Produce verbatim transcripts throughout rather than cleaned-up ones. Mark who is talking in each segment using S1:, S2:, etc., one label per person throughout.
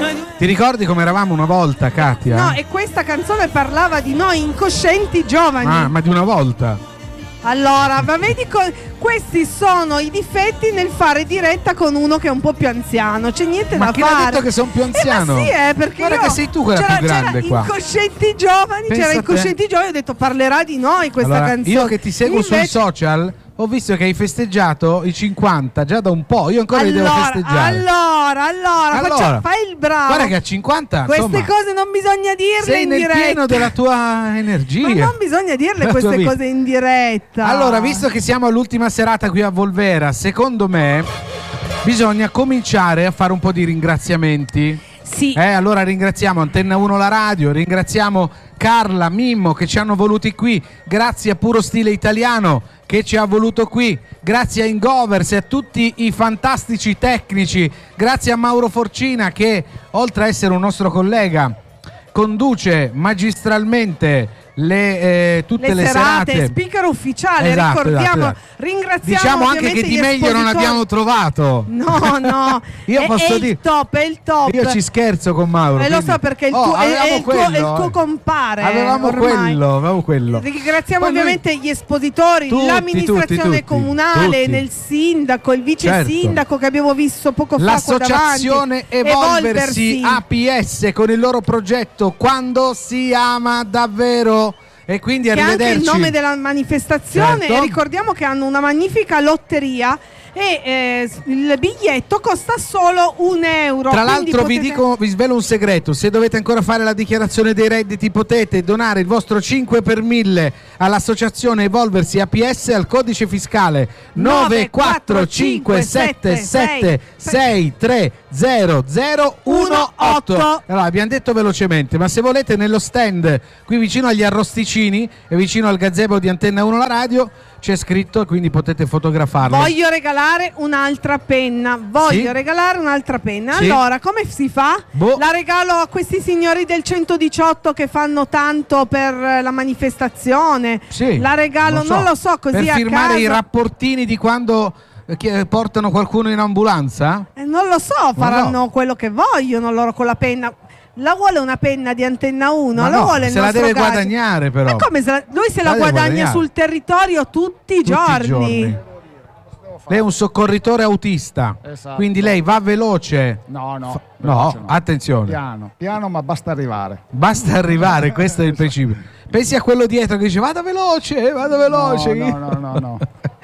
S1: Ti ricordi come eravamo una volta, Katia?
S2: No, e questa canzone parlava di noi incoscienti giovani.
S1: Ah, ma di una volta.
S2: Allora, ma vedi, co- questi sono i difetti nel fare diretta con uno che è un po' più anziano. C'è niente
S1: ma
S2: da
S1: chi
S2: fare.
S1: Ma chi ha detto che sono più anziano?
S2: Eh, ma sì, eh, perché
S1: guarda
S2: io,
S1: che sei tu quella
S2: c'era,
S1: più grande
S2: c'era
S1: qua.
S2: Incoscienti giovani,
S1: Pensa
S2: c'era
S1: a
S2: incoscienti giovani, ho detto parlerà di noi questa
S1: allora,
S2: canzone.
S1: io che ti seguo
S2: Invece...
S1: sui social ho visto che hai festeggiato i cinquanta già da un po'. Io ancora
S2: allora,
S1: li devo festeggiare.
S2: Allora, allora,
S1: allora
S2: faccia, fai il bravo.
S1: Guarda che a cinquanta
S2: queste
S1: insomma,
S2: cose non bisogna dirle
S1: sei
S2: in
S1: nel
S2: diretta.
S1: pieno della tua energia.
S2: Ma non bisogna dirle
S1: La
S2: queste
S1: tua
S2: cose in diretta.
S1: Allora, visto che siamo all'ultima serata qui a Volvera, secondo me bisogna cominciare a fare un po' di ringraziamenti.
S2: Sì.
S1: Eh, allora ringraziamo Antenna uno la radio, ringraziamo Carla, Mimmo che ci hanno voluti qui, grazie a Puro Stile Italiano che ci ha voluto qui, grazie a Ingovers e a tutti i fantastici tecnici, grazie a Mauro Forcina che oltre a essere un nostro collega conduce magistralmente le, eh, tutte le,
S2: le serate,
S1: serate,
S2: speaker ufficiale,
S1: esatto,
S2: ricordiamo,
S1: esatto, esatto.
S2: ringraziamo
S1: diciamo anche che di meglio non abbiamo trovato.
S2: No, no,
S1: io
S2: è,
S1: posso
S2: è
S1: dire
S2: il top, è il top.
S1: Io ci scherzo con Mauro.
S2: E
S1: quindi...
S2: lo so perché il
S1: oh,
S2: tuo, è, è il
S1: quello,
S2: tuo, è il tuo compare.
S1: Avevamo
S2: ormai.
S1: quello, avevamo quello.
S2: Ringraziamo
S1: Poi
S2: ovviamente
S1: noi...
S2: gli espositori,
S1: tutti,
S2: l'amministrazione
S1: tutti, tutti,
S2: comunale,
S1: tutti.
S2: nel sindaco, il vice
S1: certo.
S2: sindaco che abbiamo visto poco fa qua davanti.
S1: L'associazione Evolversi A P S con il loro progetto Quando si ama davvero. E quindi
S2: che è anche il nome della
S1: certo.
S2: manifestazione. E ricordiamo che hanno una magnifica lotteria e eh, il biglietto costa solo un euro.
S1: Tra l'altro
S2: potete...
S1: vi dico, vi svelo un segreto: se dovete ancora fare la dichiarazione dei redditi potete donare il vostro cinque per mille all'associazione Evolversi A P S al codice fiscale nove quattro cinque sette sette sei tre zero zero uno otto. Allora abbiamo detto velocemente, ma se volete nello stand qui vicino agli arrosticini e vicino al gazebo di Antenna uno la radio c'è scritto, quindi potete fotografarlo.
S2: Voglio regalare un'altra penna. Voglio
S1: sì?
S2: regalare un'altra penna.
S1: Sì?
S2: Allora, come si fa?
S1: Boh.
S2: La regalo a questi signori del centodiciotto che fanno tanto per la manifestazione.
S1: Sì,
S2: la regalo,
S1: lo so.
S2: non lo so, così
S1: per
S2: a
S1: firmare
S2: casa.
S1: i rapportini di quando eh, portano qualcuno in ambulanza?
S2: Eh, non lo so, faranno
S1: no.
S2: quello che vogliono loro con la penna. La vuole una penna di Antenna uno?
S1: Ma
S2: la
S1: no,
S2: vuole il
S1: se la
S2: nostro
S1: deve
S2: gadget.
S1: guadagnare però.
S2: Ma come se la... lui se la,
S1: la
S2: guadagna
S1: guadagnare.
S2: sul territorio tutti i
S1: Tutti
S2: giorni.
S1: i giorni. Lei è un soccorritore autista,
S3: esatto.
S1: Quindi lei va veloce.
S3: No, no,
S1: Fa...
S3: veloce
S1: no,
S3: no.
S1: attenzione.
S3: Piano, piano, ma basta arrivare.
S1: Basta arrivare, questo è il principio. Pensi a quello dietro che dice vada veloce, vada veloce.
S3: No, no, no, no, no.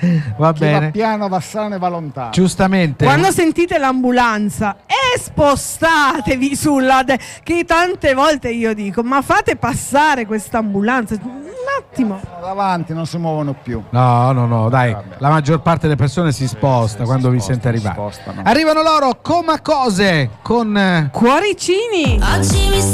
S1: Va
S3: Chi
S1: bene.
S3: va piano, va sano e va lontano.
S1: Giustamente.
S2: Quando sentite l'ambulanza e spostatevi sulla de- che tante volte io dico, ma fate passare questa ambulanza un attimo.
S3: Sono davanti, non si muovono più.
S1: No, no, no, dai,
S3: Vabbè.
S1: la maggior parte delle persone si sposta
S3: sì,
S1: quando
S3: si
S1: vi
S3: sposta,
S1: sente
S3: si
S1: arrivare.
S3: spostano.
S1: Arrivano loro Comacose con
S2: Cuoricini.
S4: Oggi mi